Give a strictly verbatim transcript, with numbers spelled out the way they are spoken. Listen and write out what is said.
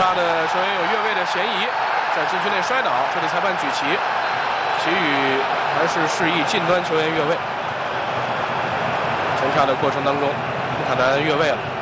杀的球员有越位的嫌疑，在禁区内摔倒，这里裁判举旗，其余还是示意近端球员越位。前插的过程当中，穆卡南越位了。